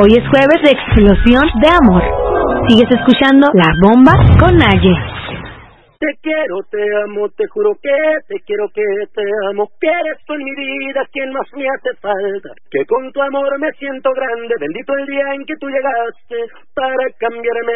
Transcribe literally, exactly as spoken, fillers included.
Hoy es jueves de explosión de amor. Sigues escuchando La Bomba con Naye. Te quiero, te amo, te juro que te quiero, que te amo, que eres tú en mi vida quien más me hace falta, que con tu amor me siento grande, bendito el día en que tú llegaste para cambiarme